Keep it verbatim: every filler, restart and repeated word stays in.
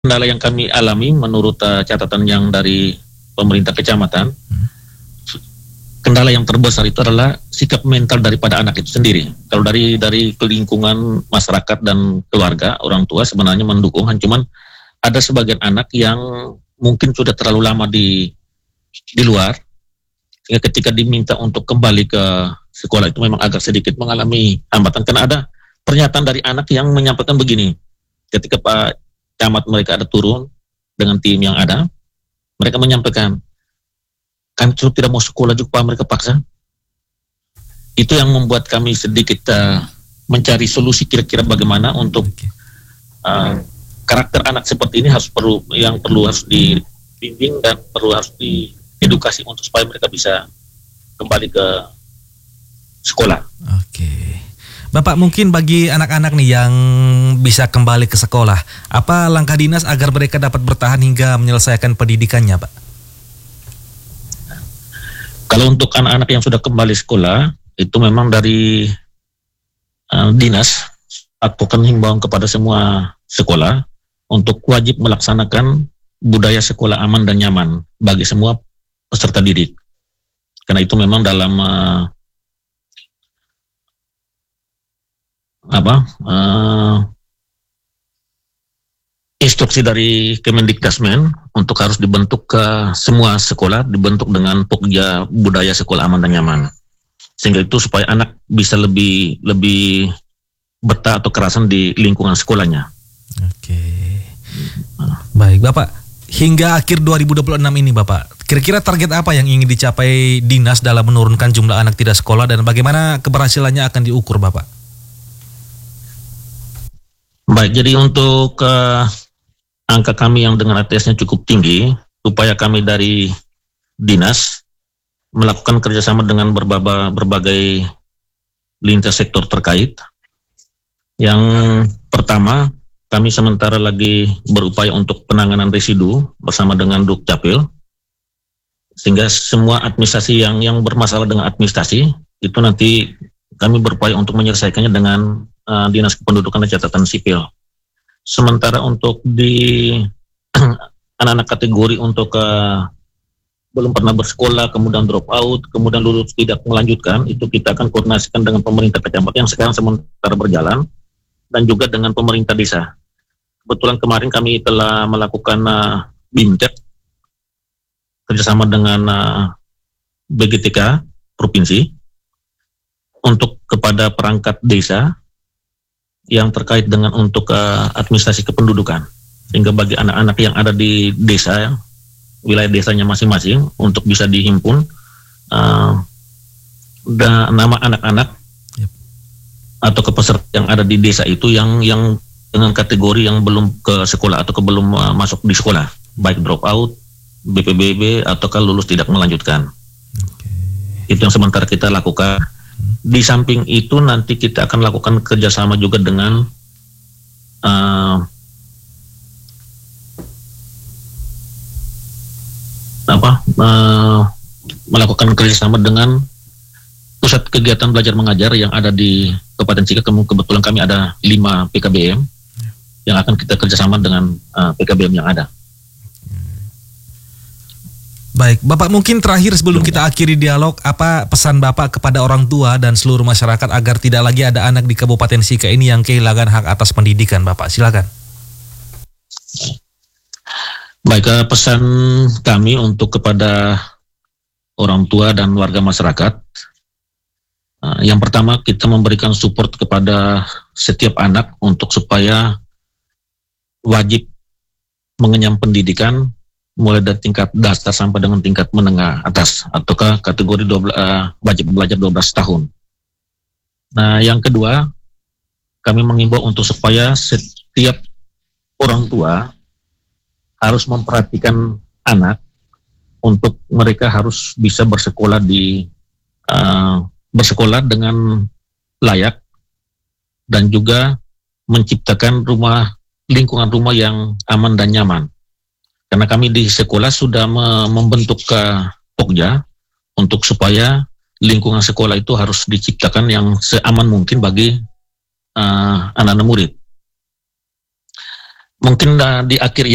Kendala yang kami alami menurut uh, catatan yang dari pemerintah kecamatan, hmm. kendala yang terbesar itu adalah sikap mental daripada anak itu sendiri. Kalau dari dari lingkungan masyarakat dan keluarga, orang tua sebenarnya mendukung, cuman ada sebagian anak yang mungkin sudah terlalu lama di di luar, sehingga ketika diminta untuk kembali ke sekolah itu memang agak sedikit mengalami hambatan, karena ada pernyataan dari anak yang menyampaikan begini, ketika Pak Camat mereka ada turun dengan tim yang ada, mereka menyampaikan, kami sudah tidak mau sekolah juga, mereka paksa. Itu yang membuat kami sedikit uh, mencari solusi kira-kira bagaimana untuk uh, karakter anak seperti ini harus perlu yang perlu harus dibimbing dan perlu harus diedukasi untuk supaya mereka bisa kembali ke sekolah. Oke. Bapak, mungkin bagi anak-anak nih yang bisa kembali ke sekolah, apa langkah dinas agar mereka dapat bertahan hingga menyelesaikan pendidikannya, Pak? Kalau untuk anak-anak yang sudah kembali sekolah, itu memang dari uh, dinas lakukan himbauan kepada semua sekolah untuk wajib melaksanakan budaya sekolah aman dan nyaman bagi semua peserta didik. Karena itu memang dalam uh, apa uh, instruksi dari Kemendikdasmen untuk harus dibentuk ke semua sekolah, dibentuk dengan Pokja budaya sekolah aman dan nyaman, sehingga itu supaya anak bisa lebih lebih betah atau kerasan di lingkungan sekolahnya. Oke, baik Bapak, hingga akhir dua ribu dua puluh enam ini Bapak, kira-kira target apa yang ingin dicapai dinas dalam menurunkan jumlah anak tidak sekolah dan bagaimana keberhasilannya akan diukur Bapak? Baik, jadi untuk uh, angka kami yang dengan A T S-nya cukup tinggi, upaya kami dari dinas melakukan kerjasama dengan berbagai, berbagai lintas sektor terkait. Yang pertama, kami sementara lagi berupaya untuk penanganan residu bersama dengan Dukcapil, sehingga semua administrasi yang yang bermasalah dengan administrasi itu nanti kami berupaya untuk menyelesaikannya dengan uh, Dinas Kependudukan dan Catatan Sipil. Sementara untuk di anak-anak kategori untuk uh, belum pernah bersekolah, kemudian drop out, kemudian lulus tidak melanjutkan, itu kita akan koordinasikan dengan pemerintah kecamatan yang sekarang sementara berjalan, dan juga dengan pemerintah desa. Kebetulan kemarin kami telah melakukan uh, BIMTEK kerjasama dengan uh, B G T K Provinsi untuk kepada perangkat desa yang terkait dengan untuk uh, administrasi kependudukan, sehingga bagi anak-anak yang ada di desa, wilayah desanya masing-masing, untuk bisa dihimpun uh, dan nama anak-anak yep. atau kepeserta yang ada di desa itu yang yang dengan kategori yang belum ke sekolah atau ke belum uh, masuk di sekolah, baik drop out, B P B B ataukah lulus tidak melanjutkan. Okay. Itu yang sementara kita lakukan. Di samping itu nanti kita akan lakukan kerjasama juga dengan uh, apa uh, melakukan kerjasama dengan pusat kegiatan belajar mengajar yang ada di Kabupaten Sika. Kebetulan kami ada lima P K B M yang akan kita kerjasama dengan uh, P K B M yang ada. Baik, Bapak, mungkin terakhir sebelum kita akhiri dialog, apa pesan Bapak kepada orang tua dan seluruh masyarakat agar tidak lagi ada anak di Kabupaten Sika ini yang kehilangan hak atas pendidikan, Bapak? Silakan. Baik, pesan kami untuk kepada orang tua dan warga masyarakat. Yang pertama, kita memberikan support kepada setiap anak untuk supaya wajib mengenyam pendidikan mulai dari tingkat dasar sampai dengan tingkat menengah atas, ataukah kategori dua belas, uh, wajib belajar dua belas tahun. Nah, yang kedua, kami mengimbau untuk supaya setiap orang tua harus memperhatikan anak untuk mereka harus bisa bersekolah di uh, bersekolah dengan layak dan juga menciptakan rumah lingkungan rumah yang aman dan nyaman. Karena kami di sekolah sudah membentuk uh, Pokja untuk supaya lingkungan sekolah itu harus diciptakan yang seaman mungkin bagi uh, anak-anak murid. Mungkin uh, di akhir ini